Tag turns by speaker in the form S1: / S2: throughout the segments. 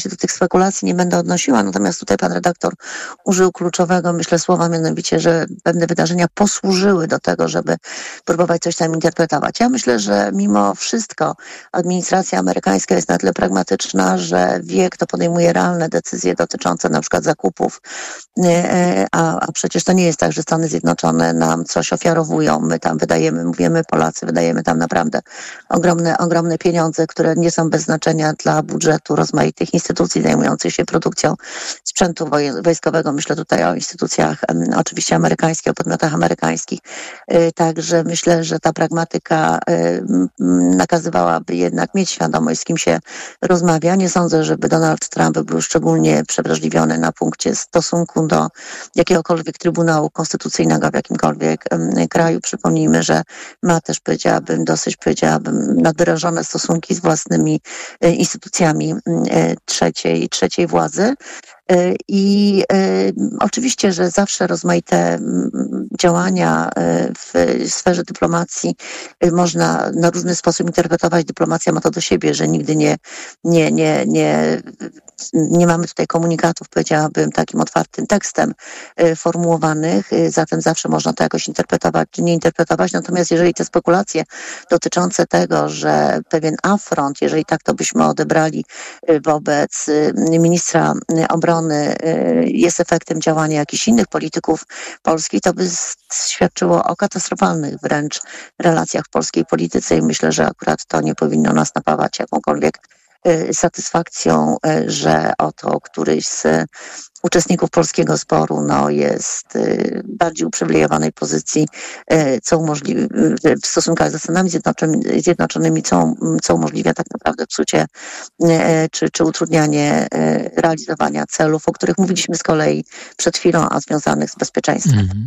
S1: się do tych spekulacji nie będę odnosiła, natomiast tutaj pan redaktor użył kluczowego, myślę, słowa, mianowicie, że pewne wydarzenia posłużyły do tego, żeby próbować coś tam interpretować. Ja myślę, że mimo wszystko administracja amerykańska jest na tyle pragmatyczna, że wie, kto podejmuje realne decyzje dotyczące na przykład zakupów, a przecież to nie jest tak, że Stany Zjednoczone nam coś ofiarowują, my tam wydajemy, mówimy Polacy, wydajemy tam naprawdę ogromne pieniądze, które nie są bez znaczenia dla budżetu rozmaitych instytucji zajmujących się produkcją sprzętu wojskowego. Myślę tutaj o instytucjach oczywiście amerykańskich, o podmiotach amerykańskich. Także myślę, że ta pragmatyka nakazywałaby jednak mieć świadomość, z kim się rozmawia. Nie sądzę, żeby Donald Trump był szczególnie przewrażliwiony na punkcie stosunku do jakiegokolwiek Trybunału Konstytucyjnego w jakimkolwiek kraju. Przypomnijmy, że ma też, dosyć nadwyrężone stosunki z własnymi instytucjami trzeciej władzy. I oczywiście, że zawsze rozmaite działania w sferze dyplomacji można na różny sposób interpretować. Dyplomacja ma to do siebie, że nigdy nie mamy tutaj komunikatów, powiedziałabym, takim otwartym tekstem formułowanych, zatem zawsze można to jakoś interpretować czy nie interpretować. Natomiast jeżeli te spekulacje dotyczące tego, że pewien afront, jeżeli tak to byśmy odebrali wobec ministra obrony, jest efektem działania jakichś innych polityków polskich, to by świadczyło o katastrofalnych wręcz relacjach w polskiej polityce i myślę, że akurat to nie powinno nas napawać jakąkolwiek satysfakcją, że oto któryś z uczestników polskiego sporu jest bardziej uprzywilejowanej pozycji, co umożliwia w stosunkach ze Stanami Zjednoczonymi, co umożliwia tak naprawdę psucie czy utrudnianie realizowania celów, o których mówiliśmy z kolei przed chwilą, a związanych z bezpieczeństwem.
S2: Mhm.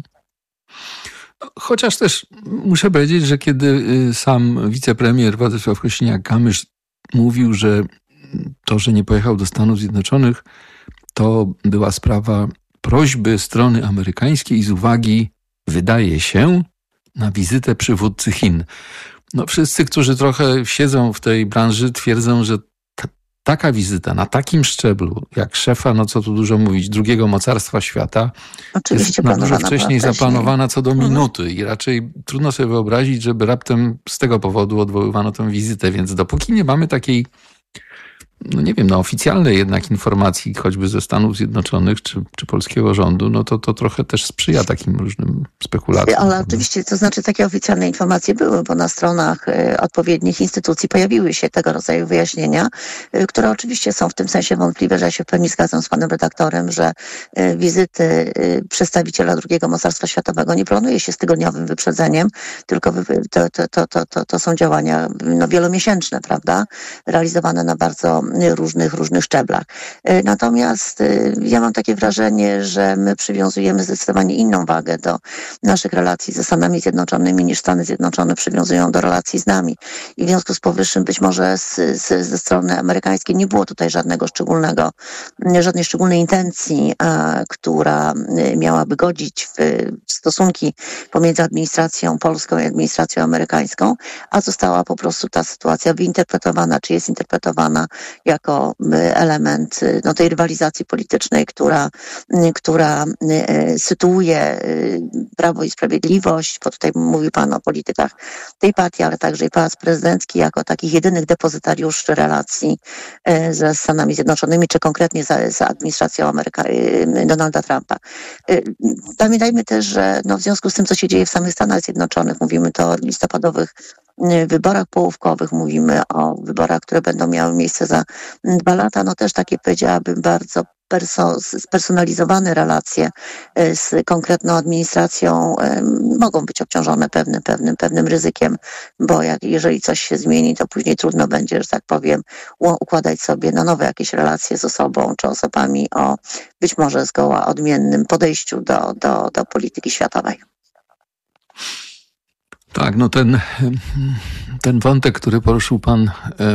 S2: Chociaż też muszę powiedzieć, że kiedy sam wicepremier Władysław Kosiniak-Kamysz mówił, że to, że nie pojechał do Stanów Zjednoczonych, to była sprawa prośby strony amerykańskiej z uwagi, wydaje się, na wizytę przywódcy Chin. No, wszyscy, którzy trochę siedzą w tej branży, twierdzą, że taka wizyta na takim szczeblu, jak szefa, no co tu dużo mówić, drugiego mocarstwa świata,
S1: oczywiście
S2: jest dużo wcześniej zaplanowana co do minuty i raczej trudno sobie wyobrazić, żeby raptem z tego powodu odwoływano tę wizytę, więc dopóki nie mamy takiej, no nie wiem, oficjalnej jednak informacji, choćby ze Stanów Zjednoczonych czy polskiego rządu, no to trochę też sprzyja takim różnym spekulacjom.
S1: Ale oczywiście, to znaczy takie oficjalne informacje były, bo na stronach odpowiednich instytucji pojawiły się tego rodzaju wyjaśnienia, które oczywiście są w tym sensie wątpliwe, że ja się w pełni zgadzam z panem redaktorem, że wizyty przedstawiciela drugiego mocarstwa światowego nie planuje się z tygodniowym wyprzedzeniem, tylko to są działania wielomiesięczne, prawda? Realizowane na bardzo różnych szczeblach. Natomiast ja mam takie wrażenie, że my przywiązujemy zdecydowanie inną wagę do naszych relacji ze Stanami Zjednoczonymi niż Stany Zjednoczone przywiązują do relacji z nami. I w związku z powyższym być może ze strony amerykańskiej nie było tutaj żadnej szczególnej intencji, która miałaby godzić w stosunki pomiędzy administracją polską i administracją amerykańską, a została po prostu ta sytuacja wyinterpretowana, czy jest interpretowana jako element tej rywalizacji politycznej, która sytuuje Prawo i Sprawiedliwość, bo tutaj mówi pan o politykach tej partii, ale także i Pałac Prezydencki jako takich jedynych depozytariuszy relacji ze Stanami Zjednoczonymi, czy konkretnie z administracją Donalda Trumpa. Pamiętajmy też, że w związku z tym, co się dzieje w samych Stanach Zjednoczonych, mówimy to o listopadowych wyborach połówkowych, mówimy o wyborach, które będą miały miejsce za 2 lata, też takie, powiedziałabym, bardzo spersonalizowane relacje z konkretną administracją mogą być obciążone pewnym ryzykiem, bo jeżeli coś się zmieni, to później trudno będzie, że tak powiem, układać sobie na nowe jakieś relacje z osobą czy osobami o być może zgoła odmiennym podejściu do polityki światowej.
S2: Tak, ten wątek, który poruszył pan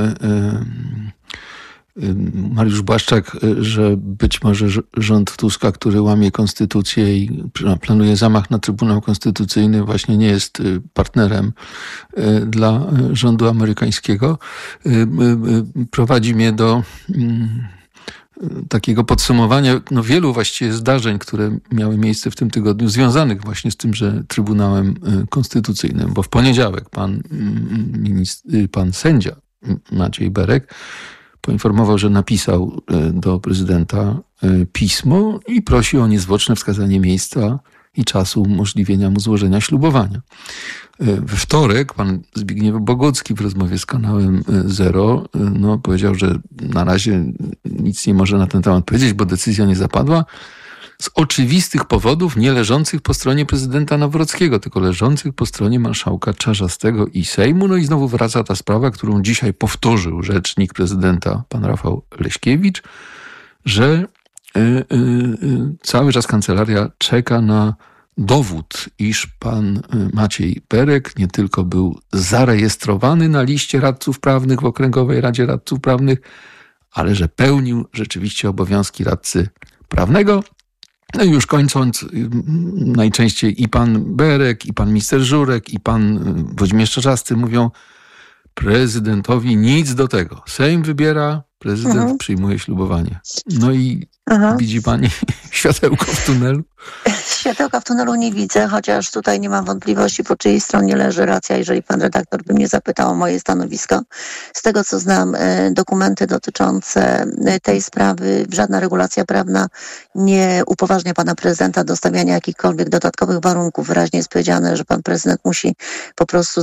S2: Mariusz Błaszczak, że być może rząd Tuska, który łamie konstytucję i planuje zamach na Trybunał Konstytucyjny, właśnie nie jest partnerem dla rządu amerykańskiego, prowadzi mnie do takiego podsumowania wielu właściwie zdarzeń, które miały miejsce w tym tygodniu, związanych właśnie z tymże Trybunałem Konstytucyjnym. Bo w poniedziałek pan sędzia Maciej Berek poinformował, że napisał do prezydenta pismo i prosi o niezwłoczne wskazanie miejsca i czasu umożliwienia mu złożenia ślubowania. We wtorek pan Zbigniew Bogucki w rozmowie z kanałem Zero powiedział, że na razie nic nie może na ten temat powiedzieć, bo decyzja nie zapadła. Z oczywistych powodów nie leżących po stronie prezydenta Nawrockiego, tylko leżących po stronie marszałka Czarzastego i Sejmu. No i znowu wraca ta sprawa, którą dzisiaj powtórzył rzecznik prezydenta, pan Rafał Leśkiewicz, że cały czas kancelaria czeka na dowód, iż pan Maciej Berek nie tylko był zarejestrowany na liście radców prawnych w Okręgowej Radzie Radców Prawnych, ale że pełnił rzeczywiście obowiązki radcy prawnego. No i już kończąc, najczęściej i pan Berek, i pan minister Żurek, i pan Włodzimierz Czarzasty mówią: prezydentowi nic do tego. Sejm wybiera, prezydent przyjmuje ślubowanie. No i widzi pani światełko w tunelu?
S1: Światełka w tunelu nie widzę, chociaż tutaj nie mam wątpliwości, po czyjej stronie leży racja, jeżeli pan redaktor by mnie zapytał o moje stanowisko. Z tego, co znam, dokumenty dotyczące tej sprawy, żadna regulacja prawna nie upoważnia pana prezydenta do stawiania jakichkolwiek dodatkowych warunków. Wyraźnie jest powiedziane, że pan prezydent musi po prostu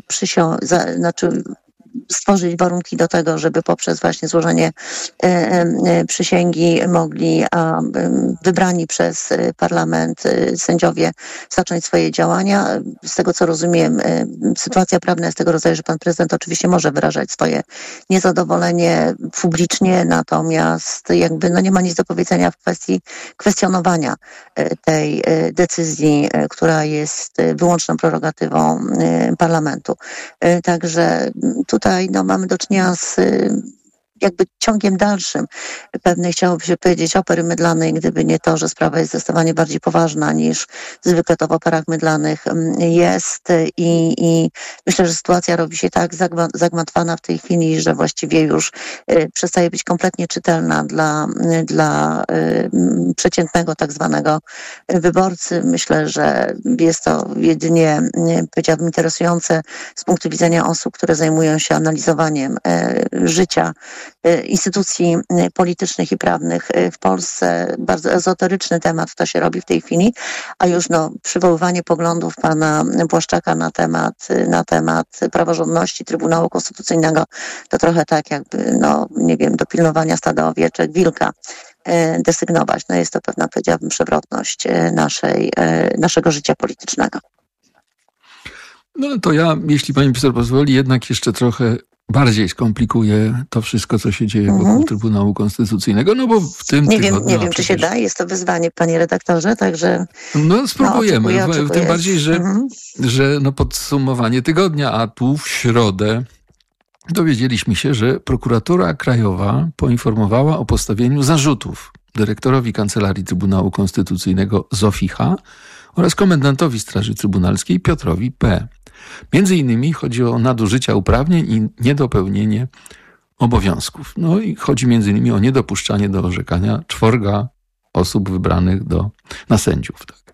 S1: stworzyć warunki do tego, żeby poprzez właśnie złożenie przysięgi mogli wybrani przez parlament sędziowie zacząć swoje działania. Z tego, co rozumiem, sytuacja prawna jest tego rodzaju, że pan prezydent oczywiście może wyrażać swoje niezadowolenie publicznie, natomiast nie ma nic do powiedzenia w kwestii kwestionowania tej decyzji, która jest wyłączną prerogatywą parlamentu. Także tutaj mamy do czynienia z ciągiem dalszym pewnej, chciałoby się powiedzieć, opery mydlanej, gdyby nie to, że sprawa jest zdecydowanie bardziej poważna niż zwykle to w operach mydlanych jest i myślę, że sytuacja robi się tak zagmatwana w tej chwili, że właściwie już przestaje być kompletnie czytelna dla przeciętnego tak zwanego wyborcy. Myślę, że jest to jedynie, powiedziałabym, interesujące z punktu widzenia osób, które zajmują się analizowaniem życia instytucji politycznych i prawnych w Polsce. Bardzo ezoteryczny temat to się robi w tej chwili, a już przywoływanie poglądów pana Błaszczaka na temat praworządności Trybunału Konstytucyjnego to trochę tak jakby, do pilnowania stada owieczek wilka desygnować. Jest to pewna, powiedziałabym, przewrotność naszego życia politycznego.
S2: No to ja, jeśli pani profesor pozwoli, jednak jeszcze trochę bardziej skomplikuje to wszystko, co się dzieje wokół Trybunału Konstytucyjnego, bo w tym tygodniu...
S1: Nie wiem, czy się da, jest to wyzwanie, panie redaktorze, także...
S2: Spróbujemy,
S1: oczekuję,
S2: tym bardziej, że podsumowanie tygodnia, a tu w środę dowiedzieliśmy się, że prokuratura krajowa poinformowała o postawieniu zarzutów dyrektorowi Kancelarii Trybunału Konstytucyjnego Zofii H. oraz komendantowi Straży Trybunalskiej Piotrowi P. Między innymi chodzi o nadużycia uprawnień i niedopełnienie obowiązków. I chodzi między innymi o niedopuszczanie do orzekania 4 osób wybranych na sędziów. Tak.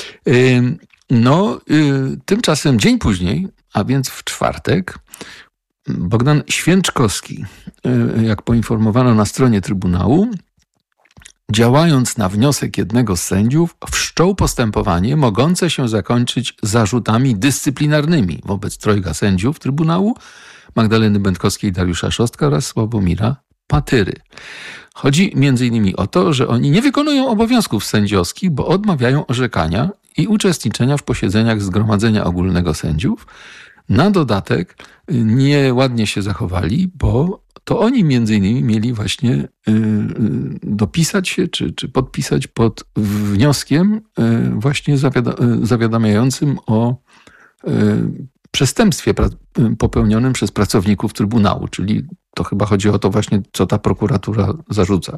S2: Tymczasem dzień później, a więc w czwartek, Bogdan Święczkowski, jak poinformowano na stronie Trybunału, działając na wniosek jednego z sędziów, wszczął postępowanie mogące się zakończyć zarzutami dyscyplinarnymi wobec 3 sędziów Trybunału, Magdaleny Będkowskiej, Dariusza Szostka oraz Sławomira Patyry. Chodzi m.in. o to, że oni nie wykonują obowiązków sędziowskich, bo odmawiają orzekania i uczestniczenia w posiedzeniach Zgromadzenia Ogólnego Sędziów. Na dodatek nieładnie się zachowali, bo to oni między innymi mieli właśnie dopisać się czy podpisać pod wnioskiem właśnie zawiadamiającym o przestępstwie popełnionym przez pracowników Trybunału, czyli to chyba chodzi o to właśnie, co ta prokuratura zarzuca.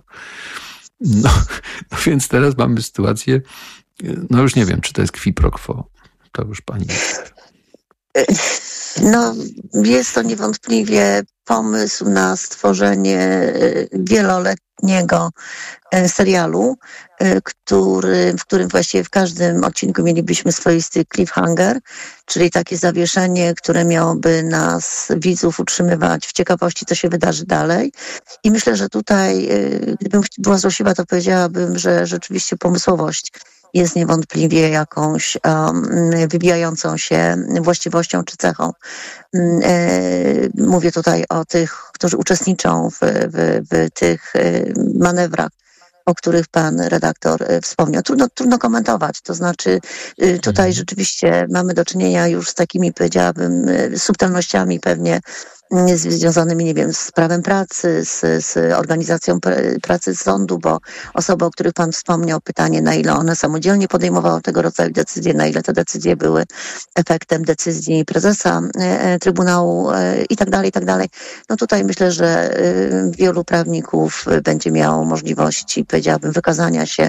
S2: Więc teraz mamy sytuację, już nie wiem, czy to jest qui pro quo. To już pani...
S1: No, jest to niewątpliwie pomysł na stworzenie wieloletniego serialu, w którym właściwie w każdym odcinku mielibyśmy swoisty cliffhanger, czyli takie zawieszenie, które miałoby nas, widzów, utrzymywać w ciekawości, co się wydarzy dalej. I myślę, że tutaj, gdybym była złośliwa, to powiedziałabym, że rzeczywiście pomysłowość jest niewątpliwie jakąś wybijającą się właściwością czy cechą. Mówię tutaj o tych, którzy uczestniczą w tych manewrach, o których pan redaktor wspomniał. Trudno komentować, to znaczy tutaj rzeczywiście mamy do czynienia już z takimi, powiedziałabym, subtelnościami pewnie związanymi, nie wiem, z prawem pracy, z organizacją pracy sądu, bo osoby, o których pan wspomniał, pytanie, na ile one samodzielnie podejmowały tego rodzaju decyzje, na ile te decyzje były efektem decyzji prezesa Trybunału i tak dalej, i tak dalej. No tutaj myślę, że wielu prawników będzie miało możliwości, powiedziałabym, wykazania się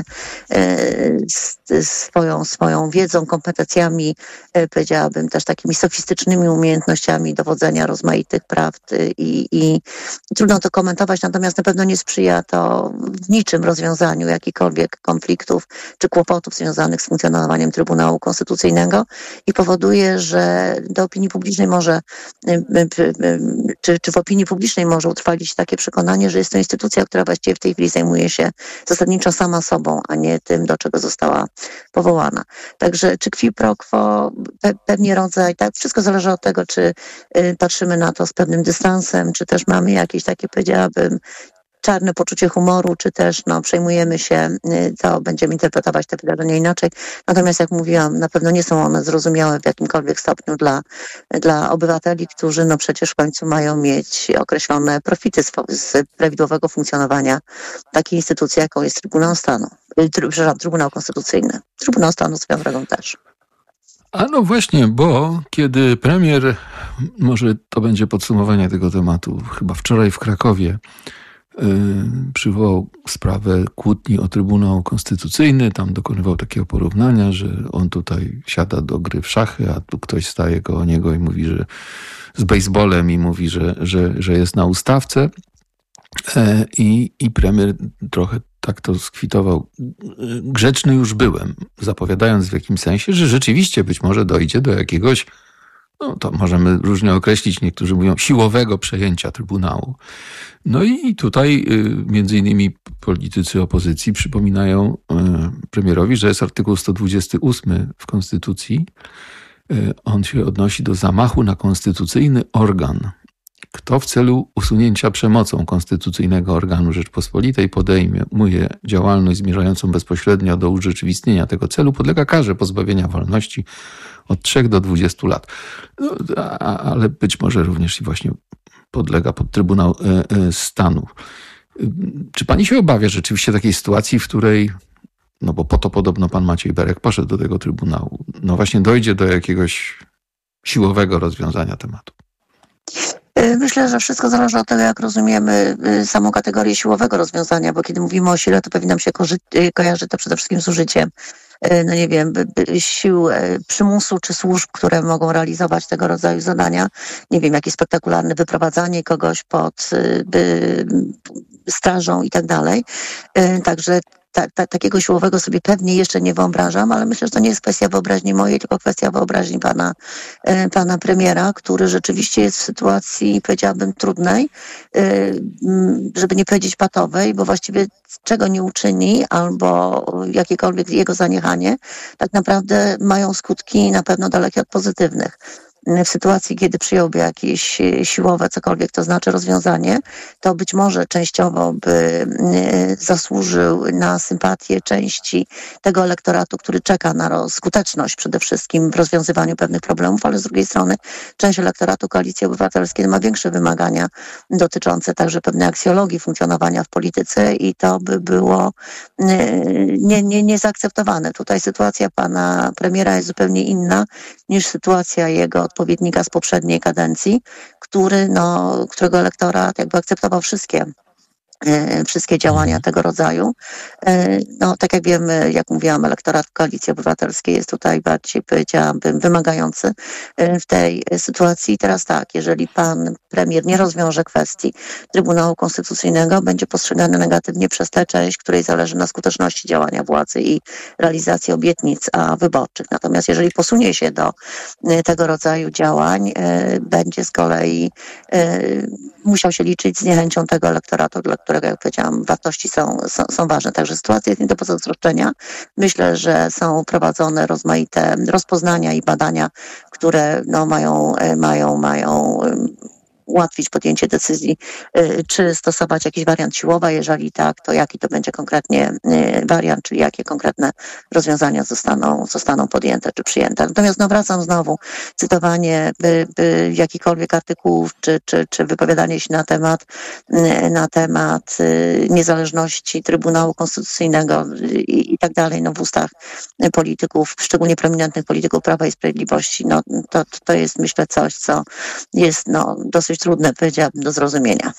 S1: swoją wiedzą, kompetencjami, powiedziałabym też takimi sofistycznymi umiejętnościami dowodzenia rozmaitych prawd i trudno to komentować, natomiast na pewno nie sprzyja to w niczym rozwiązaniu jakichkolwiek konfliktów czy kłopotów związanych z funkcjonowaniem Trybunału Konstytucyjnego i powoduje, że do opinii publicznej może, czy w opinii publicznej może utrwalić takie przekonanie, że jest to instytucja, która właściwie w tej chwili zajmuje się zasadniczo sama sobą, a nie tym, do czego została powołana. Także czy qui pro quo, pewnie rodzaj, tak, wszystko zależy od tego, czy patrzymy na to z pewnym dystansem, czy też mamy jakieś takie, powiedziałabym, czarne poczucie humoru, czy też przejmujemy się, to będziemy interpretować te wydarzenia inaczej. Natomiast jak mówiłam, na pewno nie są one zrozumiałe w jakimkolwiek stopniu dla obywateli, którzy przecież w końcu mają mieć określone profity z prawidłowego funkcjonowania takiej instytucji, jaką jest Trybunał Stanu. Trybunał Konstytucyjny. Trybunał Stanu swoją drogą też.
S2: A no właśnie, bo kiedy premier, może to będzie podsumowanie tego tematu, chyba wczoraj w Krakowie, przywołał sprawę kłótni o Trybunał Konstytucyjny, tam dokonywał takiego porównania, że on tutaj siada do gry w szachy, a tu ktoś staje koło niego i mówi, że z bejsbolem i mówi, że jest na ustawce. I premier trochę tak to skwitował. Grzeczny już byłem, zapowiadając w jakimś sensie, że rzeczywiście być może dojdzie do jakiegoś, no to możemy różnie określić, niektórzy mówią siłowego przejęcia Trybunału. No i tutaj między innymi politycy opozycji przypominają premierowi, że jest artykuł 128 w Konstytucji. On się odnosi do zamachu na konstytucyjny organ. Kto w celu usunięcia przemocą konstytucyjnego organu Rzeczpospolitej podejmuje działalność zmierzającą bezpośrednio do urzeczywistnienia tego celu, podlega karze pozbawienia wolności od 3 do 20 lat. No, ale być może również i właśnie podlega pod Trybunał Stanu. Czy pani się obawia rzeczywiście takiej sytuacji, w której, no bo po to podobno pan Maciej Berek poszedł do tego Trybunału, no właśnie dojdzie do jakiegoś siłowego rozwiązania tematu?
S1: Myślę, że wszystko zależy od tego, jak rozumiemy samą kategorię siłowego rozwiązania, bo kiedy mówimy o sile, to pewnie nam się kojarzy to przede wszystkim z użyciem, no nie wiem, sił przymusu czy służb, które mogą realizować tego rodzaju zadania. Nie wiem, jakieś spektakularne wyprowadzanie kogoś pod strażą i tak dalej. Także takiego siłowego sobie pewnie jeszcze nie wyobrażam, ale myślę, że to nie jest kwestia wyobraźni mojej, tylko kwestia wyobraźni pana premiera, który rzeczywiście jest w sytuacji, powiedziałabym, trudnej, żeby nie powiedzieć patowej, bo właściwie czego nie uczyni albo jakiekolwiek jego zaniechanie, tak naprawdę mają skutki na pewno dalekie od pozytywnych. W sytuacji, kiedy przyjąłby jakieś siłowe, cokolwiek to znaczy rozwiązanie, to być może częściowo by zasłużył na sympatię części tego elektoratu, który czeka na skuteczność przede wszystkim w rozwiązywaniu pewnych problemów, ale z drugiej strony część elektoratu Koalicji Obywatelskiej ma większe wymagania dotyczące także pewnej aksjologii funkcjonowania w polityce i to by było niezaakceptowane. Tutaj sytuacja pana premiera jest zupełnie inna niż sytuacja jego odpowiednika z poprzedniej kadencji, którego elektorat jakby akceptował wszystkie wszystkie działania tego rodzaju. No, tak jak wiemy, jak mówiłam, elektorat Koalicji Obywatelskiej jest tutaj bardziej, powiedziałabym, wymagający w tej sytuacji. I teraz tak, jeżeli pan premier nie rozwiąże kwestii Trybunału Konstytucyjnego, będzie postrzegany negatywnie przez tę część, której zależy na skuteczności działania władzy i realizacji obietnic wyborczych. Natomiast jeżeli posunie się do tego rodzaju działań, będzie z kolei musiał się liczyć z niechęcią tego elektoratu, dla którego, jak powiedziałam, wartości są ważne. Także sytuacja jest nie do zazdroszczenia. Myślę, że są prowadzone rozmaite rozpoznania i badania, które no, mają ułatwić podjęcie decyzji, czy stosować jakiś wariant siłowy, jeżeli tak, to jaki to będzie konkretnie wariant, czyli jakie konkretne rozwiązania zostaną podjęte czy przyjęte. Natomiast no, wracam znowu, cytowanie jakichkolwiek artykułów, czy wypowiadanie się na temat niezależności Trybunału Konstytucyjnego i tak dalej, no w ustach polityków, szczególnie prominentnych polityków Prawa i Sprawiedliwości, no to jest, myślę, coś, co jest no dosyć trudne, powiedziałabym, do zrozumienia.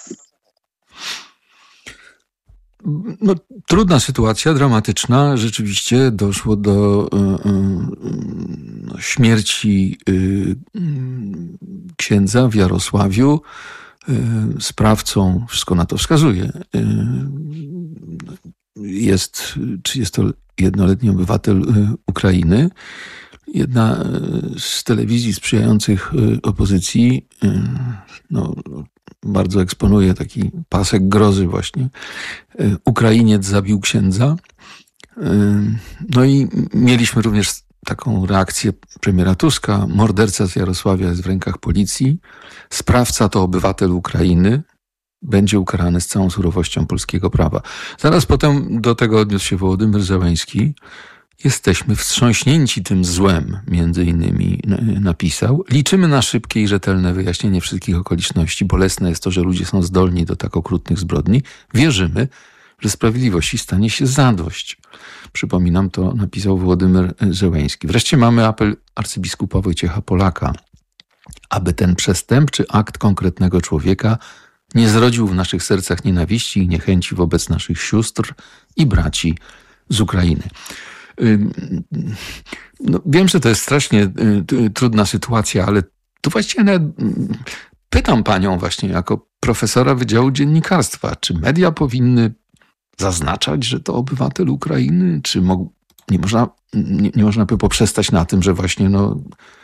S2: No, trudna sytuacja, dramatyczna. Rzeczywiście doszło do śmierci księdza w Jarosławiu. Sprawcą, wszystko na to wskazuje, jest 31-letni obywatel Ukrainy. Jedna z telewizji sprzyjających opozycji no, bardzo eksponuje taki pasek grozy właśnie. Ukrainiec zabił księdza. No i mieliśmy również taką reakcję premiera Tuska. Morderca z Jarosławia jest w rękach policji. Sprawca to obywatel Ukrainy. Będzie ukarany z całą surowością polskiego prawa. Zaraz potem do tego odniósł się Wołodymyr Zełenski. Jesteśmy wstrząśnięci tym złem, między innymi napisał. Liczymy na szybkie i rzetelne wyjaśnienie wszystkich okoliczności. Bolesne jest to, że ludzie są zdolni do tak okrutnych zbrodni. Wierzymy, że sprawiedliwości stanie się zadość. Przypominam, to napisał Wołodymyr Zełenski. Wreszcie mamy apel arcybiskupa Wojciecha Polaka, aby ten przestępczy akt konkretnego człowieka nie zrodził w naszych sercach nienawiści i niechęci wobec naszych sióstr i braci z Ukrainy. No, wiem, że to jest strasznie trudna sytuacja, ale tu właściwie nawet pytam panią właśnie jako profesora Wydziału Dziennikarstwa, czy media powinny zaznaczać, że to obywatel Ukrainy, czy nie można by poprzestać na tym, że właśnie no,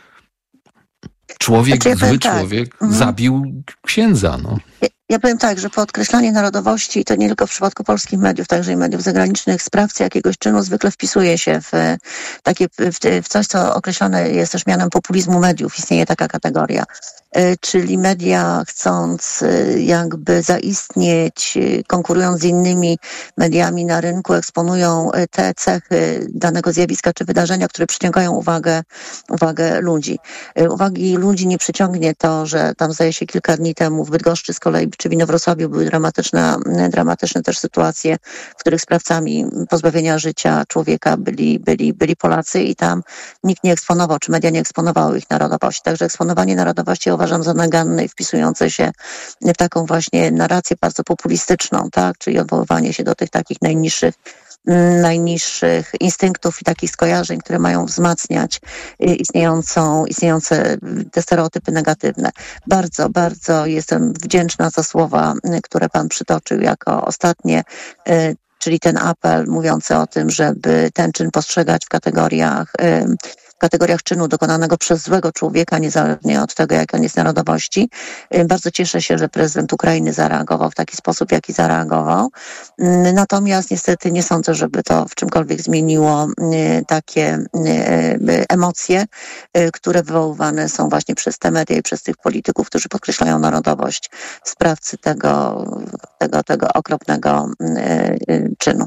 S2: zły człowiek zabił księdza. No.
S1: Ja powiem tak, że podkreślanie narodowości, to nie tylko w przypadku polskich mediów, także i mediów zagranicznych, sprawcy jakiegoś czynu zwykle wpisuje się w coś, co określone jest też mianem populizmu mediów. Istnieje taka kategoria. Czyli media, chcąc jakby zaistnieć, konkurując z innymi mediami na rynku, eksponują te cechy danego zjawiska czy wydarzenia, które przyciągają uwagę ludzi. Uwagi ludzi nie przyciągnie to, że tam zdaje się kilka dni temu w Bydgoszczy z kolei czy w Inowrocławiu były dramatyczne też sytuacje, w których sprawcami pozbawienia życia człowieka byli Polacy i tam nikt nie eksponował, czy media nie eksponowały ich narodowości. Także eksponowanie narodowości uważam za naganne i wpisujące się w taką właśnie narrację bardzo populistyczną, tak? Czyli odwoływanie się do tych takich najniższych instynktów i takich skojarzeń, które mają wzmacniać istniejące te stereotypy negatywne. Bardzo, bardzo jestem wdzięczna za słowa, które pan przytoczył jako ostatnie, czyli ten apel mówiący o tym, żeby ten czyn postrzegać w kategoriach czynu dokonanego przez złego człowieka, niezależnie od tego, jak on jest narodowości. Bardzo cieszę się, że prezydent Ukrainy zareagował w taki sposób, jaki zareagował. Natomiast niestety nie sądzę, żeby to w czymkolwiek zmieniło takie emocje, które wywoływane są właśnie przez te media i przez tych polityków, którzy podkreślają narodowość sprawcy tego okropnego czynu.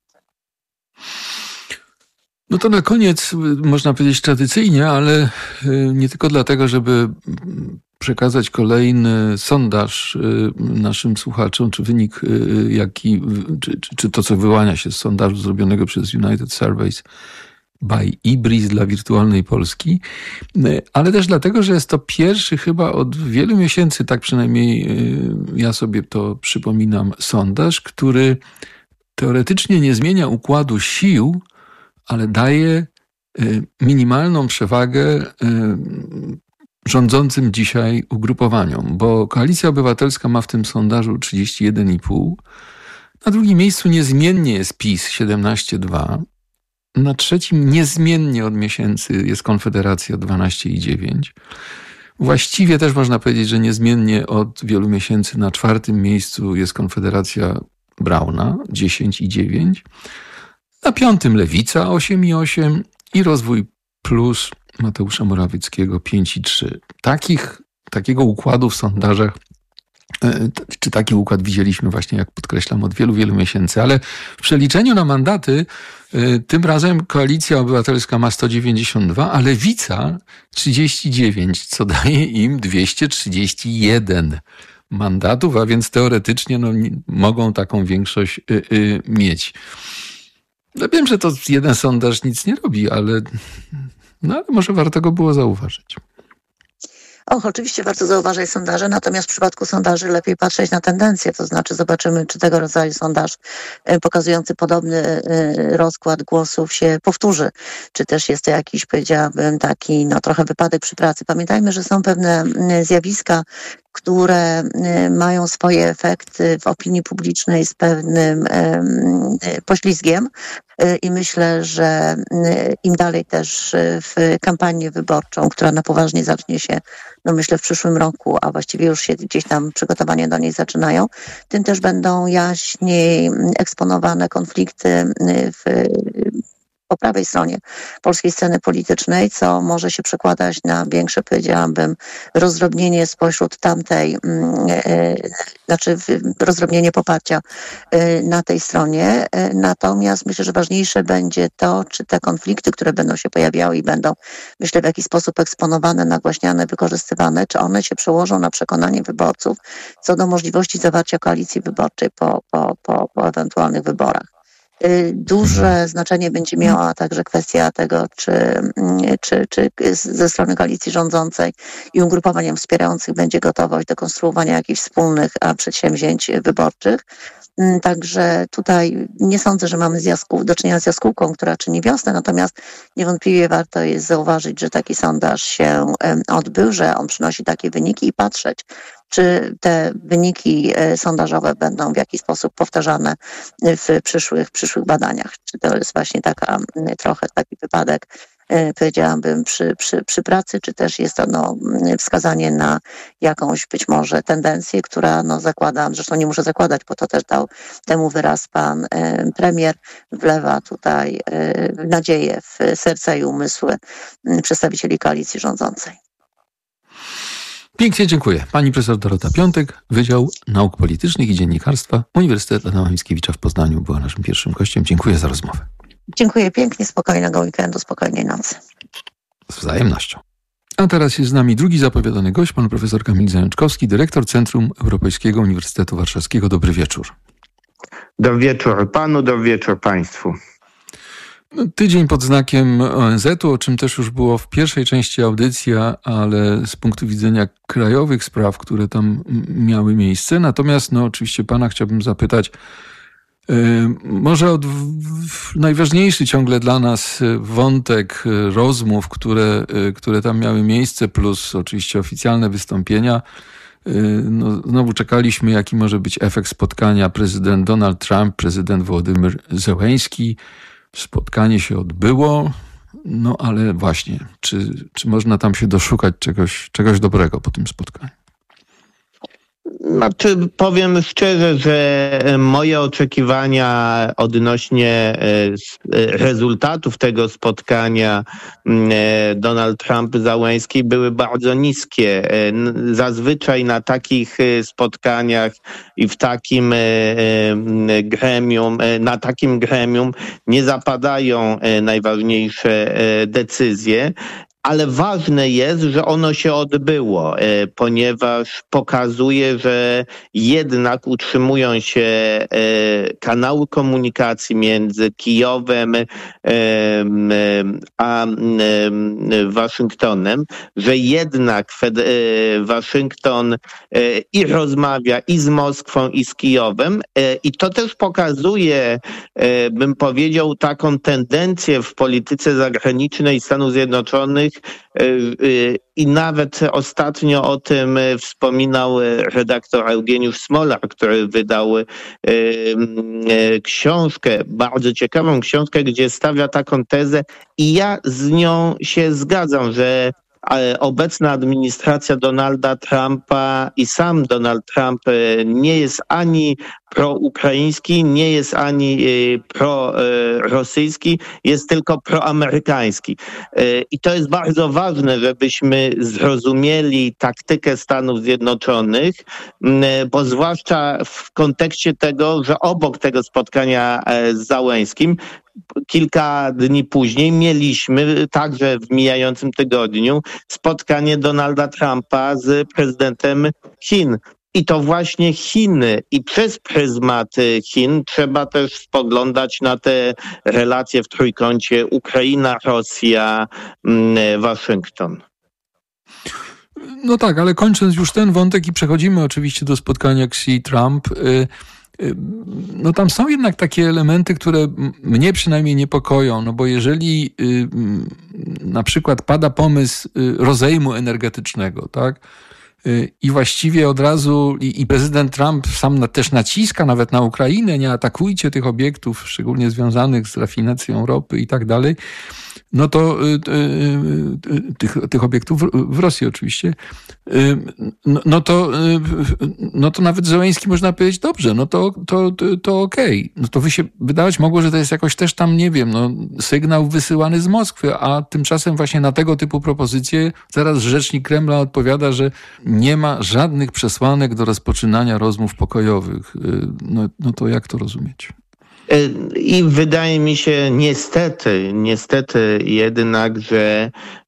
S2: No to na koniec, można powiedzieć tradycyjnie, ale nie tylko dlatego, żeby przekazać kolejny sondaż naszym słuchaczom, czy wynik czy to, co wyłania się z sondażu zrobionego przez United Surveys by Ibris dla wirtualnej Polski, ale też dlatego, że jest to pierwszy chyba od wielu miesięcy, tak przynajmniej ja sobie to przypominam, sondaż, który teoretycznie nie zmienia układu sił, ale daje minimalną przewagę rządzącym dzisiaj ugrupowaniom, bo Koalicja Obywatelska ma w tym sondażu 31,5. Na drugim miejscu niezmiennie jest PiS 17,2. Na trzecim niezmiennie od miesięcy jest Konfederacja 12,9. Właściwie też można powiedzieć, że niezmiennie od wielu miesięcy na czwartym miejscu jest Konfederacja Brauna 10,9. Na piątym Lewica 8,8 i Rozwój Plus Mateusza Morawieckiego 5,3. Takiego układu w sondażach, czy taki układ widzieliśmy właśnie, jak podkreślam, od wielu, wielu miesięcy. Ale w przeliczeniu na mandaty tym razem Koalicja Obywatelska ma 192, a Lewica 39, co daje im 231 mandatów, a więc teoretycznie mogą taką większość mieć. Ja wiem, że to jeden sondaż nic nie robi, ale może warto go było zauważyć.
S1: Oczywiście warto zauważyć sondaże, natomiast w przypadku sondaży lepiej patrzeć na tendencje, to znaczy zobaczymy, czy tego rodzaju sondaż pokazujący podobny rozkład głosów się powtórzy, czy też jest to jakiś, powiedziałabym, taki trochę wypadek przy pracy. Pamiętajmy, że są pewne zjawiska, które mają swoje efekty w opinii publicznej z pewnym poślizgiem i myślę, że im dalej też w kampanię wyborczą, która na poważnie zacznie się, myślę w przyszłym roku, a właściwie już się gdzieś tam przygotowania do niej zaczynają, tym też będą jaśniej eksponowane konflikty po prawej stronie polskiej sceny politycznej, co może się przekładać na większe, powiedziałabym, rozdrobnienie spośród tamtej, rozdrobnienie poparcia na tej stronie. Natomiast myślę, że ważniejsze będzie to, czy te konflikty, które będą się pojawiały i będą, myślę, w jakiś sposób eksponowane, nagłaśniane, wykorzystywane, czy one się przełożą na przekonanie wyborców co do możliwości zawarcia koalicji wyborczej po ewentualnych wyborach. Duże znaczenie będzie miała także kwestia tego, czy ze strony koalicji rządzącej i ugrupowań wspierających będzie gotowość do konstruowania jakichś wspólnych przedsięwzięć wyborczych. Także tutaj nie sądzę, że mamy do czynienia z jaskółką, która czyni wiosnę, natomiast niewątpliwie warto jest zauważyć, że taki sondaż się odbył, że on przynosi takie wyniki i patrzeć, czy te wyniki sondażowe będą w jakiś sposób powtarzane w przyszłych badaniach. Czy to jest właśnie trochę taki wypadek, powiedziałabym, przy pracy, czy też jest to wskazanie na jakąś być może tendencję, która zakładam, zresztą nie muszę zakładać, bo to też dał temu wyraz pan premier, wlewa tutaj nadzieję w serca i umysły przedstawicieli koalicji rządzącej.
S2: Pięknie dziękuję. Pani profesor Dorota Piątek, Wydział Nauk Politycznych i Dziennikarstwa Uniwersytetu Adama Mickiewicza w Poznaniu była naszym pierwszym gościem. Dziękuję za rozmowę.
S1: Dziękuję pięknie, spokojnego weekendu, spokojnej nocy.
S2: Z wzajemnością. A teraz jest z nami drugi zapowiadany gość, pan profesor Kamil Zajączkowski, dyrektor Centrum Europejskiego Uniwersytetu Warszawskiego. Dobry wieczór.
S3: Dobry wieczór panu, dobry wieczór państwu.
S2: Tydzień pod znakiem ONZ-u, o czym też już było w pierwszej części audycji, ale z punktu widzenia krajowych spraw, które tam miały miejsce. Natomiast oczywiście pana chciałbym zapytać, może najważniejszy ciągle dla nas wątek rozmów, które tam miały miejsce, plus oczywiście oficjalne wystąpienia. Znowu czekaliśmy, jaki może być efekt spotkania prezydent Donald Trump, prezydent Wołodymyr Zełenski. Spotkanie się odbyło, ale właśnie, czy można tam się doszukać czegoś dobrego po tym spotkaniu?
S3: Powiem szczerze, że moje oczekiwania odnośnie rezultatów tego spotkania Donald Trump-Zełenski były bardzo niskie. Zazwyczaj na takich spotkaniach i w takim gremium nie zapadają najważniejsze decyzje. ale ważne jest, że ono się odbyło, ponieważ pokazuje, że jednak utrzymują się kanały komunikacji między Kijowem a Waszyngtonem, że jednak Waszyngton i rozmawia i z Moskwą, i z Kijowem, i to też pokazuje, bym powiedział, taką tendencję w polityce zagranicznej Stanów Zjednoczonych, i nawet ostatnio o tym wspominał redaktor Eugeniusz Smolar, który wydał książkę, bardzo ciekawą książkę, gdzie stawia taką tezę i ja z nią się zgadzam, że obecna administracja Donalda Trumpa i sam Donald Trump nie jest ani proukraiński, nie jest ani prorosyjski, jest tylko proamerykański. I to jest bardzo ważne, żebyśmy zrozumieli taktykę Stanów Zjednoczonych, bo zwłaszcza w kontekście tego, że obok tego spotkania z Załęskim kilka dni później mieliśmy także w mijającym tygodniu spotkanie Donalda Trumpa z prezydentem Chin. I to właśnie Chiny i przez pryzmat Chin trzeba też spoglądać na te relacje w trójkącie Ukraina, Rosja, Waszyngton.
S2: No tak, ale kończąc już ten wątek i przechodzimy oczywiście do spotkania Xi-Trump, no tam są jednak takie elementy, które mnie przynajmniej niepokoją, no bo jeżeli na przykład pada pomysł rozejmu energetycznego, tak, i właściwie od razu i prezydent Trump sam też naciska nawet na Ukrainę, nie atakujcie tych obiektów, szczególnie związanych z rafinacją ropy i tak dalej, no to tych obiektów w Rosji oczywiście, no to nawet Zełenski można powiedzieć, dobrze, no to okej. No to wydawać mogło, że to jest jakoś też tam, nie wiem, no, sygnał wysyłany z Moskwy, a tymczasem właśnie na tego typu propozycje zaraz rzecznik Kremla odpowiada, że nie ma żadnych przesłanek do rozpoczynania rozmów pokojowych. No to jak to rozumieć?
S3: I wydaje mi się niestety jednak, że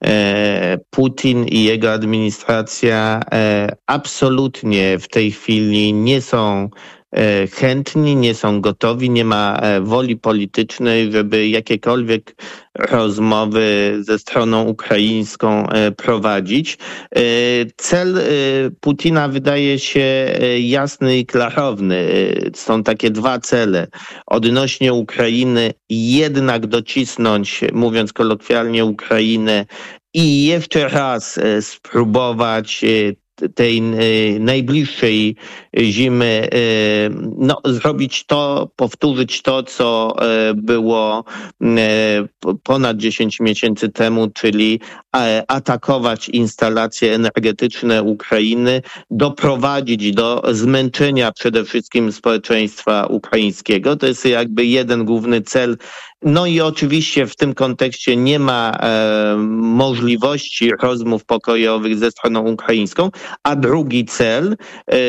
S3: Putin i jego administracja absolutnie w tej chwili nie są chętni, nie są gotowi, nie ma woli politycznej, żeby jakiekolwiek rozmowy ze stroną ukraińską prowadzić. Cel Putina wydaje się jasny i klarowny. Są takie dwa cele. Odnośnie Ukrainy jednak docisnąć, mówiąc kolokwialnie, Ukrainę i jeszcze raz spróbować tej najbliższej zimy zrobić to, powtórzyć to, co było ponad 10 miesięcy temu, czyli atakować instalacje energetyczne Ukrainy, doprowadzić do zmęczenia przede wszystkim społeczeństwa ukraińskiego. To jest jakby jeden główny cel. No i oczywiście w tym kontekście nie ma możliwości rozmów pokojowych ze stroną ukraińską, a drugi cel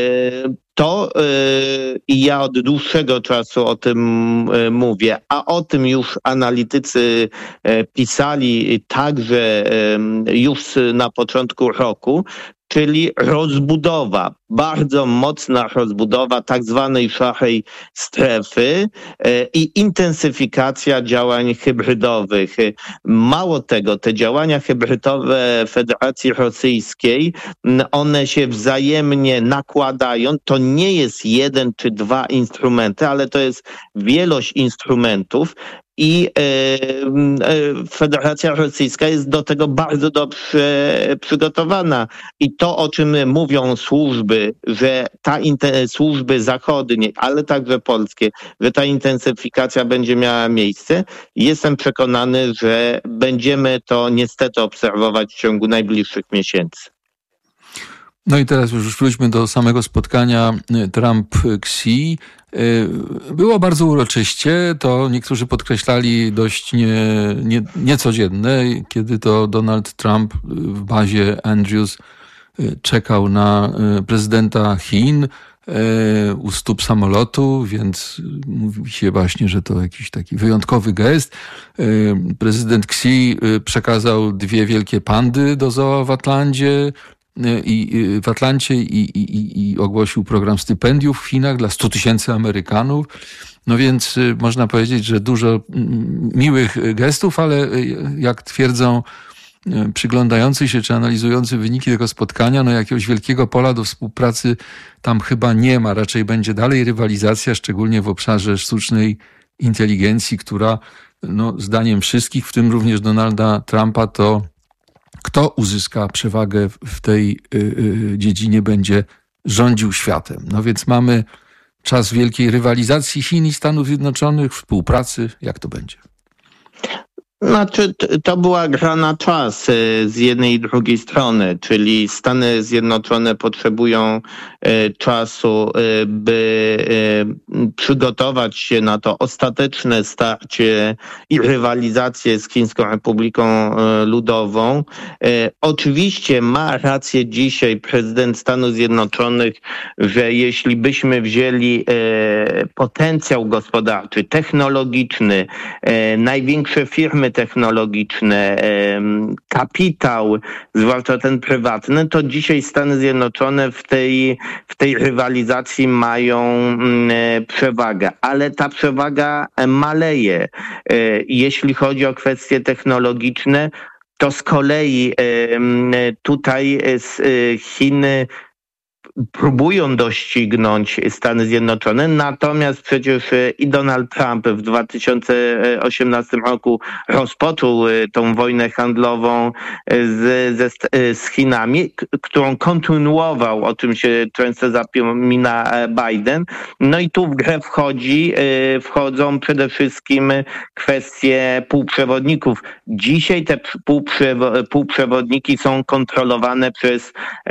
S3: to i ja od dłuższego czasu o tym mówię, a o tym już analitycy pisali także już na początku roku, czyli rozbudowa, bardzo mocna rozbudowa tak zwanej szarej strefy i intensyfikacja działań hybrydowych. Mało tego, te działania hybrydowe Federacji Rosyjskiej, one się wzajemnie nakładają. To nie jest jeden czy dwa instrumenty, ale to jest wielość instrumentów. I Federacja Rosyjska jest do tego bardzo dobrze przygotowana. I to, o czym mówią służby, że służby zachodnie, ale także polskie, że ta intensyfikacja będzie miała miejsce, jestem przekonany, że będziemy to niestety obserwować w ciągu najbliższych miesięcy.
S2: No i teraz już wróćmy do samego spotkania Trump-Xi. Było bardzo uroczyście, to niektórzy podkreślali dość niecodzienne, kiedy to Donald Trump w bazie Andrews czekał na prezydenta Chin. u stóp samolotu, więc mówi się właśnie, że to jakiś taki wyjątkowy gest. Prezydent Xi przekazał 2 wielkie pandy do zoo w Atlancie i ogłosił program stypendiów w Chinach dla 100 000 Amerykanów. No więc można powiedzieć, że dużo miłych gestów, ale jak twierdzą przyglądający się czy analizujący wyniki tego spotkania, no jakiegoś wielkiego pola do współpracy tam chyba nie ma. Raczej będzie dalej rywalizacja, szczególnie w obszarze sztucznej inteligencji, która no, zdaniem wszystkich, w tym również Donalda Trumpa, to kto uzyska przewagę w tej dziedzinie, będzie rządził światem. No więc mamy czas wielkiej rywalizacji Chin i Stanów Zjednoczonych, współpracy. Jak to będzie?
S3: Znaczy, to była gra na czas z jednej i drugiej strony, czyli Stany Zjednoczone potrzebują czasu, by przygotować się na to ostateczne starcie i rywalizację z Chińską Republiką Ludową. Oczywiście ma rację dzisiaj prezydent Stanów Zjednoczonych, że jeśli byśmy wzięli potencjał gospodarczy, technologiczny, największe firmy technologiczne, kapitał, zwłaszcza ten prywatny, to dzisiaj Stany Zjednoczone w tej rywalizacji mają przewagę, ale ta przewaga maleje. Jeśli chodzi o kwestie technologiczne, to z kolei tutaj Chiny próbują doścignąć Stany Zjednoczone, natomiast przecież i Donald Trump w 2018 roku rozpoczął tą wojnę handlową z Chinami, którą kontynuował, o czym się często zapomina Biden. No i tu w grę wchodzą przede wszystkim kwestie półprzewodników. Dzisiaj te półprzewodniki są kontrolowane przez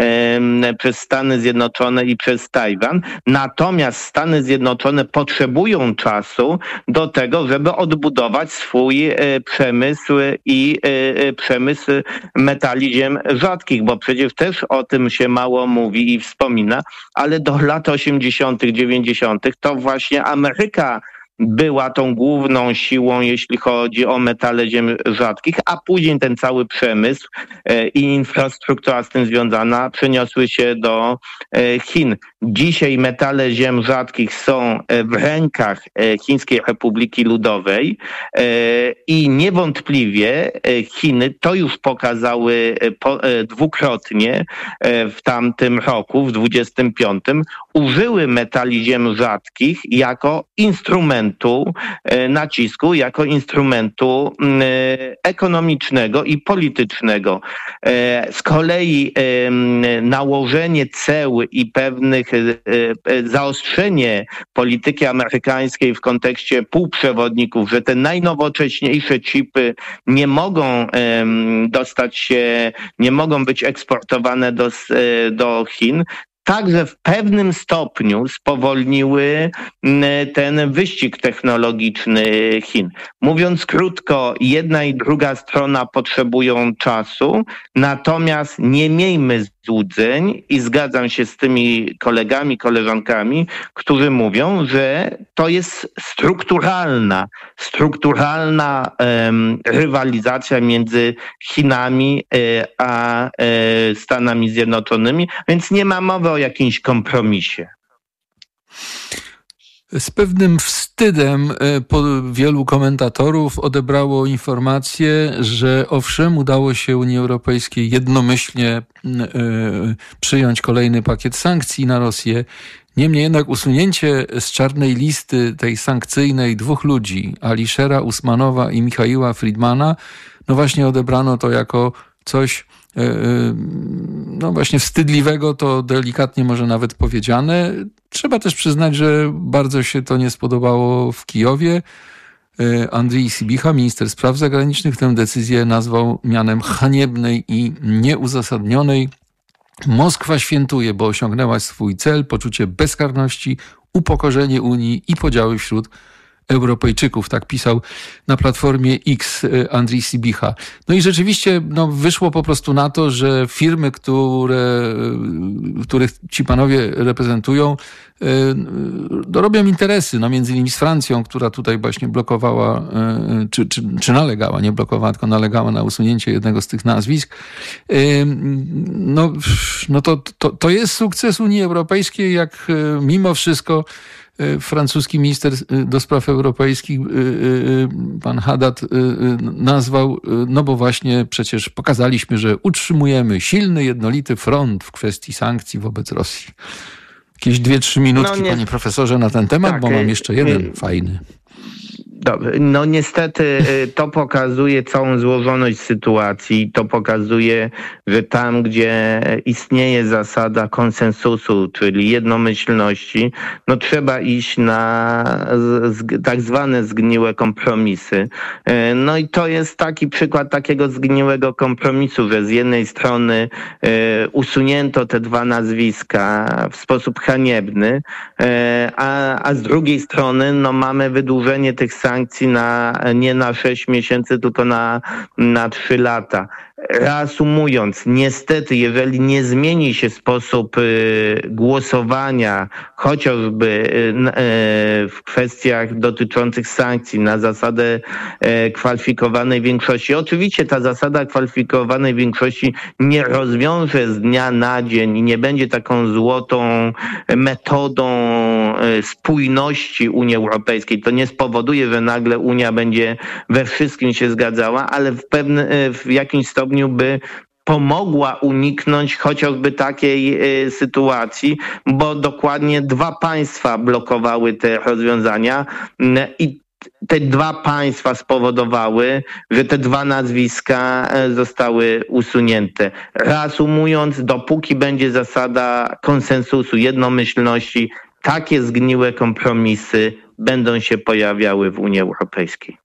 S3: Stany Zjednoczone i przez Tajwan. Natomiast Stany Zjednoczone potrzebują czasu do tego, żeby odbudować swój przemysł i przemysł metali ziem rzadkich, bo przecież też o tym się mało mówi i wspomina, ale do lat 80., 90. to właśnie Ameryka była tą główną siłą, jeśli chodzi o metale ziem rzadkich, a później ten cały przemysł i infrastruktura z tym związana przeniosły się do Chin. Dzisiaj metale ziem rzadkich są w rękach Chińskiej Republiki Ludowej i niewątpliwie Chiny to już pokazały dwukrotnie w tamtym roku, w 25, użyły metali ziem rzadkich jako instrumentu nacisku, jako instrumentu ekonomicznego i politycznego. Z kolei nałożenie ceł i pewnych zaostrzenie polityki amerykańskiej w kontekście półprzewodników, że te najnowocześniejsze chipy nie mogą nie mogą być eksportowane do Chin, także w pewnym stopniu spowolniły ten wyścig technologiczny Chin. Mówiąc krótko, jedna i druga strona potrzebują czasu, natomiast nie miejmy złudzeń i zgadzam się z tymi kolegami, koleżankami, którzy mówią, że to jest strukturalna rywalizacja między Chinami a Stanami Zjednoczonymi, więc nie ma mowy o jakimś kompromisie.
S2: Z pewnym wstydem wielu komentatorów odebrało informację, że owszem, udało się Unii Europejskiej jednomyślnie przyjąć kolejny pakiet sankcji na Rosję. Niemniej jednak usunięcie z czarnej listy tej sankcyjnej 2 ludzi, Aliszera Usmanowa i Michaiła Friedmana, no właśnie odebrano to jako coś no właśnie wstydliwego, to delikatnie może nawet powiedziane. Trzeba też przyznać, że bardzo się to nie spodobało w Kijowie. Andrii Sybicha, minister spraw zagranicznych, tę decyzję nazwał mianem haniebnej i nieuzasadnionej. Moskwa świętuje, bo osiągnęła swój cel, poczucie bezkarności, upokorzenie Unii i podziały wśród Europejczyków. Tak pisał na Platformie X Andrii Sybicha. No i rzeczywiście wyszło po prostu na to, że firmy, których ci panowie reprezentują, robią interesy, między innymi z Francją, która tutaj właśnie blokowała, czy nalegała, nie blokowała, tylko nalegała na usunięcie jednego z tych nazwisk. To jest sukces Unii Europejskiej, jak mimo wszystko francuski minister do spraw europejskich, pan Haddad, nazwał, bo właśnie przecież pokazaliśmy, że utrzymujemy silny, jednolity front w kwestii sankcji wobec Rosji. Jakieś 2-3 minutki, panie profesorze, na ten temat, bo mam jeszcze jeden fajny.
S3: Dobrze. Niestety to pokazuje całą złożoność sytuacji. To pokazuje, że tam, gdzie istnieje zasada konsensusu, czyli jednomyślności, trzeba iść na tak zwane zgniłe kompromisy. I to jest taki przykład takiego zgniłego kompromisu, że z jednej strony usunięto te dwa nazwiska w sposób haniebny, a z drugiej strony mamy wydłużenie tych sankcji nie na 6 miesięcy, tylko na 3 lata. Reasumując, niestety, jeżeli nie zmieni się sposób głosowania, chociażby w kwestiach dotyczących sankcji na zasadę kwalifikowanej większości. Oczywiście ta zasada kwalifikowanej większości nie rozwiąże z dnia na dzień i nie będzie taką złotą metodą spójności Unii Europejskiej. To nie spowoduje, że nagle Unia będzie we wszystkim się zgadzała, ale w jakimś stopniu by pomogła uniknąć chociażby takiej sytuacji, bo dokładnie 2 państwa blokowały te rozwiązania i te 2 państwa spowodowały, że te 2 nazwiska zostały usunięte. Reasumując, dopóki będzie zasada konsensusu, jednomyślności, takie zgniłe kompromisy będą się pojawiały w Unii Europejskiej.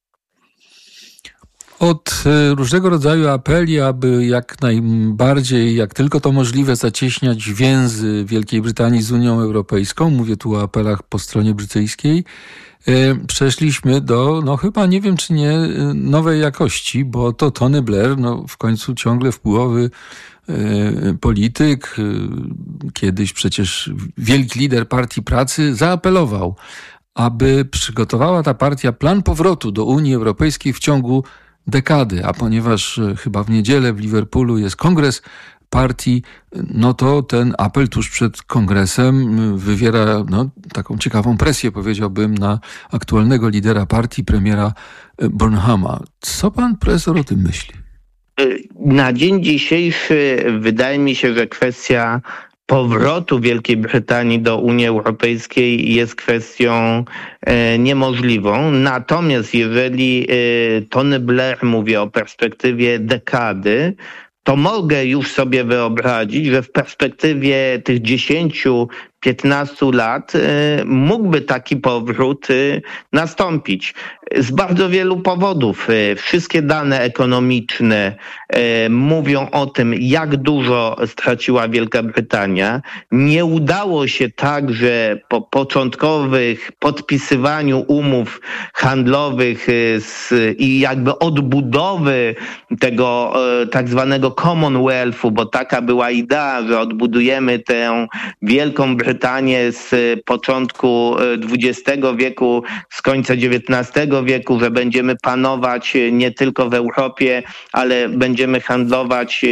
S2: Od różnego rodzaju apeli, aby jak najbardziej, jak tylko to możliwe, zacieśniać więzy Wielkiej Brytanii z Unią Europejską, mówię tu o apelach po stronie brytyjskiej, przeszliśmy do, chyba nie wiem czy nie, nowej jakości, bo to Tony Blair, w końcu ciągle wpływowy polityk, kiedyś przecież wielki lider Partii Pracy, zaapelował, aby przygotowała ta partia plan powrotu do Unii Europejskiej w ciągu dekady, a ponieważ chyba w niedzielę w Liverpoolu jest kongres partii, to ten apel tuż przed kongresem wywiera taką ciekawą presję, powiedziałbym, na aktualnego lidera partii, premiera Burnhama. Co pan profesor o tym myśli?
S3: Na dzień dzisiejszy wydaje mi się, że kwestia powrotu Wielkiej Brytanii do Unii Europejskiej jest kwestią niemożliwą. Natomiast jeżeli Tony Blair mówi o perspektywie dekady, to mogę już sobie wyobrazić, że w perspektywie tych 10-15 lat mógłby taki powrót nastąpić. Z bardzo wielu powodów. Wszystkie dane ekonomiczne mówią o tym, jak dużo straciła Wielka Brytania. Nie udało się także po początkowych podpisywaniu umów handlowych i jakby odbudowy tego tak zwanego Commonwealthu, bo taka była idea, że odbudujemy tę Wielką Brytanię z początku XX wieku, z końca XIX wieku, że będziemy panować nie tylko w Europie, ale będziemy handlować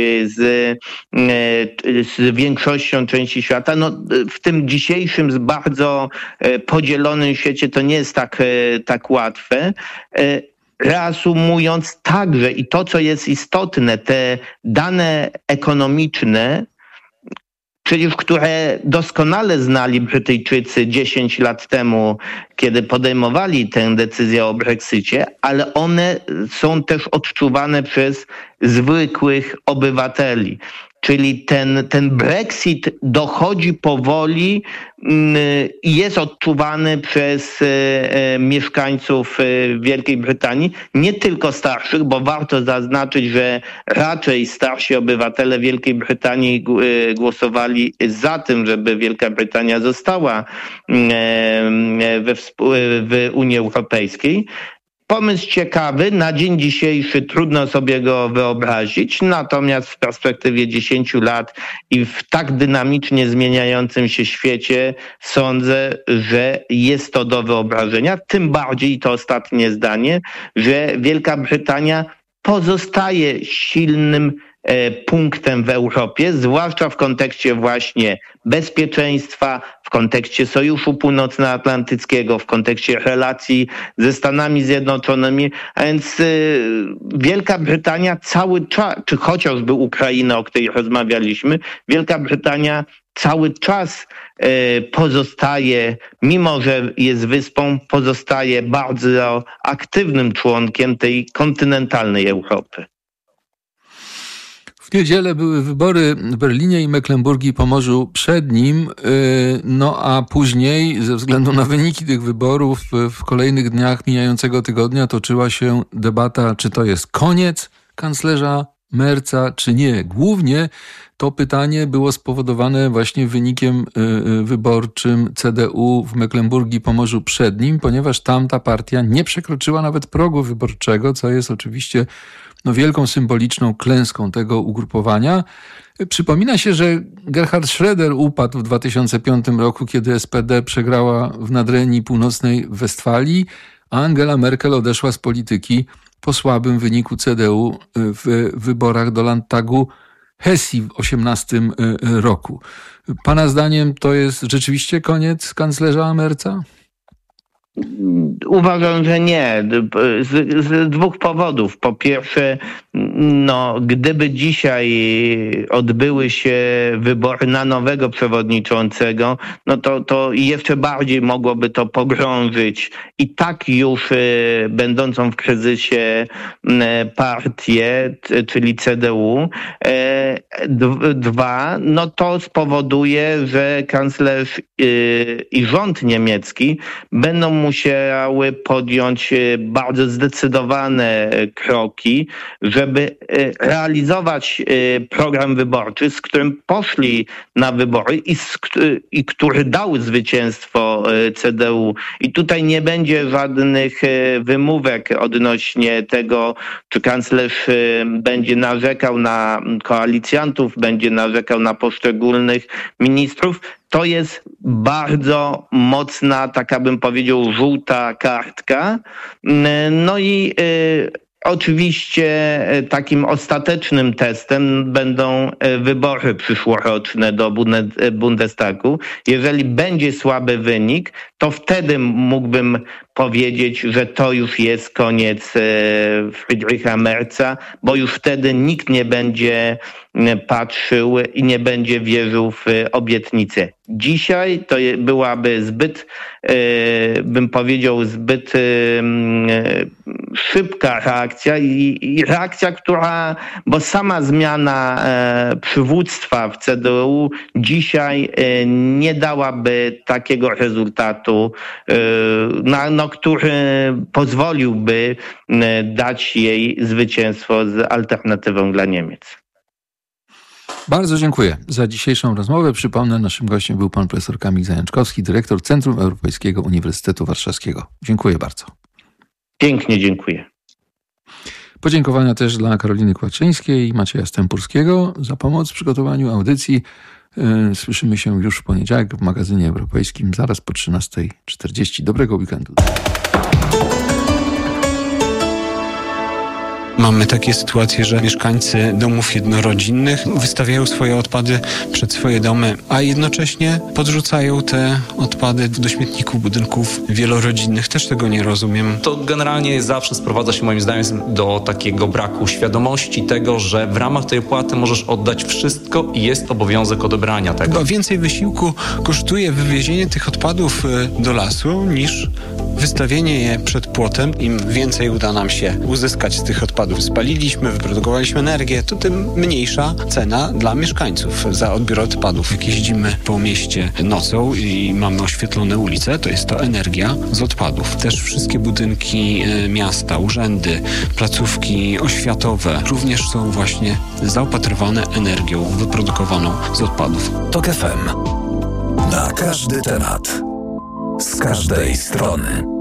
S3: z większością części świata. W tym dzisiejszym bardzo podzielonym świecie to nie jest tak łatwe. Reasumując także i to, co jest istotne, te dane ekonomiczne, przecież które doskonale znali Brytyjczycy 10 lat temu, kiedy podejmowali tę decyzję o Brexicie, ale one są też odczuwane przez zwykłych obywateli. Czyli ten Brexit dochodzi powoli i jest odczuwany przez mieszkańców Wielkiej Brytanii, nie tylko starszych, bo warto zaznaczyć, że raczej starsi obywatele Wielkiej Brytanii głosowali za tym, żeby Wielka Brytania została w Unii Europejskiej. Pomysł ciekawy, na dzień dzisiejszy trudno sobie go wyobrazić, natomiast w perspektywie 10 lat i w tak dynamicznie zmieniającym się świecie sądzę, że jest to do wyobrażenia. Tym bardziej, i to ostatnie zdanie, że Wielka Brytania pozostaje silnym punktem w Europie, zwłaszcza w kontekście właśnie bezpieczeństwa, w kontekście Sojuszu Północnoatlantyckiego, w kontekście relacji ze Stanami Zjednoczonymi, a więc Wielka Brytania cały czas, czy chociażby Ukraina, o której rozmawialiśmy, Wielka Brytania cały czas pozostaje, mimo że jest wyspą, pozostaje bardzo aktywnym członkiem tej kontynentalnej Europy.
S2: W niedzielę były wybory w Berlinie i Mecklenburgii i Pomorzu Przednim, no a później ze względu na wyniki tych wyborów w kolejnych dniach mijającego tygodnia toczyła się debata, czy to jest koniec kanclerza Merza, czy nie. Głównie to pytanie było spowodowane właśnie wynikiem wyborczym CDU w Mecklenburgii i Pomorzu Przednim, ponieważ tamta partia nie przekroczyła nawet progu wyborczego, co jest oczywiście wielką symboliczną klęską tego ugrupowania. Przypomina się, że Gerhard Schröder upadł w 2005 roku, kiedy SPD przegrała w Nadrenii Północnej Westfalii, a Angela Merkel odeszła z polityki po słabym wyniku CDU w wyborach do Landtagu Hesji w 2018 roku. Pana zdaniem to jest rzeczywiście koniec kanclerza Merza?
S3: Uważam, że nie. Z dwóch powodów. Po pierwsze, gdyby dzisiaj odbyły się wybory na nowego przewodniczącego, to jeszcze bardziej mogłoby to pogrążyć i tak już będącą w kryzysie partię, czyli CDU. Dwa, to spowoduje, że kanclerz i rząd niemiecki będą musiały podjąć bardzo zdecydowane kroki, żeby realizować program wyborczy, z którym poszli na wybory i który dał zwycięstwo CDU. I tutaj nie będzie żadnych wymówek odnośnie tego, czy kanclerz będzie narzekał na koalicjantów, będzie narzekał na poszczególnych ministrów. To jest bardzo mocna, taka bym powiedział, żółta kartka. Oczywiście takim ostatecznym testem będą wybory przyszłoroczne do Bundestagu. Jeżeli będzie słaby wynik, to wtedy mógłbym powiedzieć, że to już jest koniec Friedricha Merza, bo już wtedy nikt nie będzie patrzył i nie będzie wierzył w obietnicę. Dzisiaj to byłaby zbyt, bym powiedział, zbyt szybka reakcja i reakcja, bo sama zmiana przywództwa w CDU dzisiaj nie dałaby takiego rezultatu, który pozwoliłby dać jej zwycięstwo z alternatywą dla Niemiec.
S2: Bardzo dziękuję za dzisiejszą rozmowę. Przypomnę, naszym gościem był pan profesor Kamil Zajączkowski, dyrektor Centrum Europejskiego Uniwersytetu Warszawskiego. Dziękuję bardzo.
S3: Pięknie dziękuję.
S2: Podziękowania też dla Karoliny Kłaczyńskiej i Macieja Stępurskiego za pomoc w przygotowaniu audycji. Słyszymy się już w poniedziałek w magazynie europejskim, zaraz po 13:40. Dobrego weekendu.
S4: Mamy takie sytuacje, że mieszkańcy domów jednorodzinnych wystawiają swoje odpady przed swoje domy, a jednocześnie podrzucają te odpady do śmietników budynków wielorodzinnych. Też tego nie rozumiem.
S5: To generalnie zawsze sprowadza się moim zdaniem do takiego braku świadomości tego, że w ramach tej opłaty możesz oddać wszystko i jest obowiązek odebrania tego.
S4: Chyba więcej wysiłku kosztuje wywiezienie tych odpadów do lasu niż wystawienie je przed płotem. Im więcej uda nam się uzyskać z tych odpadów, spaliliśmy, wyprodukowaliśmy energię, to tym mniejsza cena dla mieszkańców za odbiór odpadów. Jak jeździmy po mieście nocą i mamy oświetlone ulice, to jest to energia z odpadów. Też wszystkie budynki miasta, urzędy, placówki oświatowe również są właśnie zaopatrywane energią wyprodukowaną z odpadów.
S6: TOK FM. Na każdy temat. Z każdej strony.